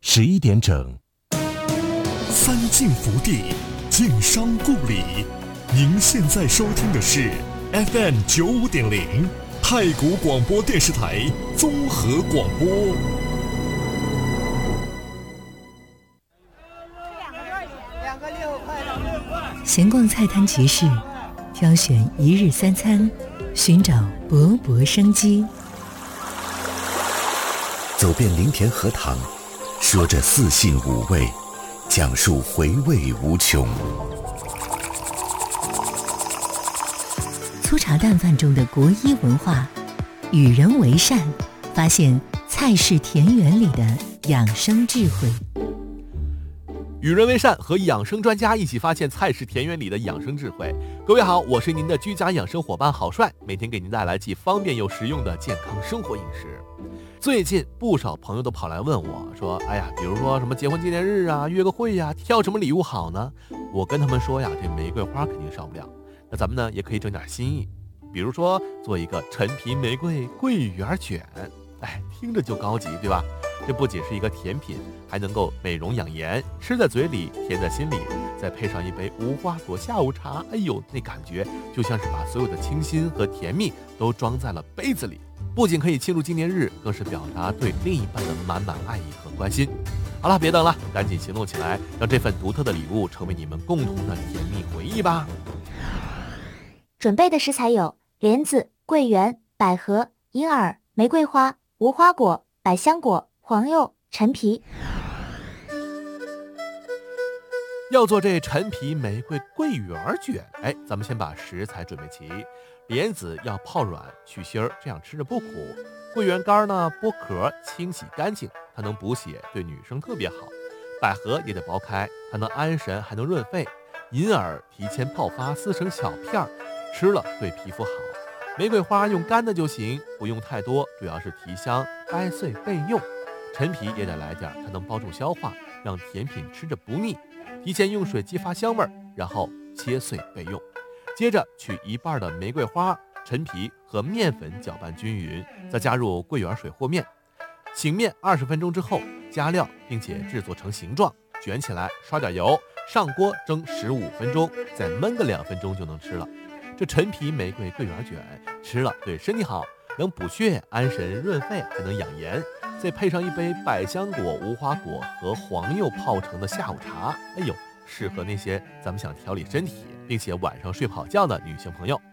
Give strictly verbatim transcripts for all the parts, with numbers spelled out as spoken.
十一点整。 三晋福地，晋商故里。您现在收听的是 F M 九五点零太谷广播电视台综合广播。 闲逛菜摊集市，挑选一日三餐，寻找勃勃生机。 走遍林田荷塘，说着四性五味，讲述回味无穷。 粗茶淡饭中的国医文化，与人为善，发现菜式田园里的养生智慧。 与人为善，和养生专家一起发现菜式田园里的养生智慧。各位好，我是您的居家养生伙伴郝帅，每天给您带来既方便又实用的健康生活饮食。最近不少朋友都跑来问我说，哎呀，比如说什么结婚纪念日啊，约个会呀，挑什么礼物好呢？我跟他们说呀，这玫瑰花肯定少不了。那咱们呢也可以整点新意，比如说做一个陈皮玫瑰桂圆卷，哎，听着就高级，对吧？这不仅是一个甜品，还能够美容养颜，吃在嘴里，甜在心里，再配上一杯无花果下午茶，哎呦，那感觉就像是把所有的清新和甜蜜都装在了杯子里。不仅可以庆祝纪念日，更是表达对另一半的满满爱意和关心。好了，别等了，赶紧行动起来，让这份独特的礼物成为你们共同的甜蜜回忆吧。 准备的食材有莲子、桂圆、百合、银耳、玫瑰花、无花果、百香果、黄柚、陈皮。 要做这陈皮玫瑰桂圆卷，哎，咱们先把食材准备齐。莲子要泡软去芯儿，这样吃着不苦。桂圆干呢，剥壳清洗干净，它能补血，对女生特别好。百合也得剥开，它能安神，还能润肺。银耳提前泡发，撕成小片儿，吃了对皮肤好。玫瑰花用干的就行，不用太多，主要是提香、掰碎备用。陈皮也得来点，它能帮助消化，让甜品吃着不腻。提前用水激发香味儿，然后切碎备用。接着取一半的玫瑰花、陈皮和面粉搅拌均匀，再加入桂圆水和面。醒面二十分钟之后加料，并且制作成形状，卷起来，刷点油，上锅蒸十五分钟，再焖个两分钟就能吃了。这陈皮玫瑰桂圆卷吃了对身体好，能补血、安神、润肺，还能养颜。再配上一杯百香果、无花果和黄柚泡成的下午茶，哎呦，适合那些咱们想调理身体并且晚上睡不好觉的女性朋友。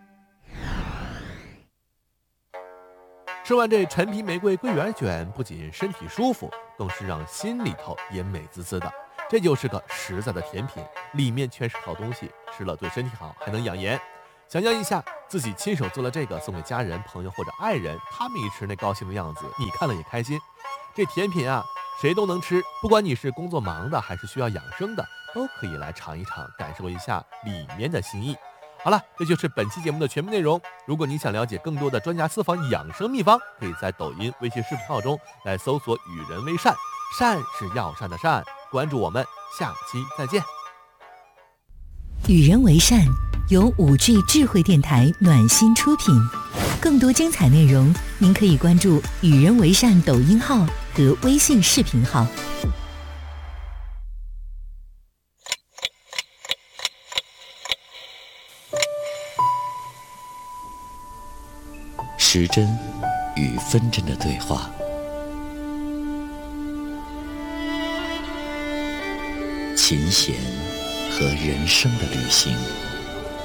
吃完这陈皮玫瑰桂圆卷，不仅身体舒服，更是让心里头也美滋滋的。这就是个实在的甜品，里面全是好东西，吃了对身体好，还能养颜。想象一下，自己亲手做了这个，送给家人、朋友或者爱人，他们一吃那高兴的样子，你看了也开心。这甜品啊，谁都能吃，不管你是工作忙的还是需要养生的，都可以来尝一尝，感受一下里面的心意。好了，这就是本期节目的全部内容。如果你想了解更多的专家私房养生秘方，可以在抖音、微信视频号中来搜索“与人为善”，善是药膳的善。关注我们，下期再见。 与人为善由五 G 智慧电台暖心出品，更多精彩内容您可以关注与人为善抖音号和微信视频号。 时针与分针的对话，琴弦和人生的旅行。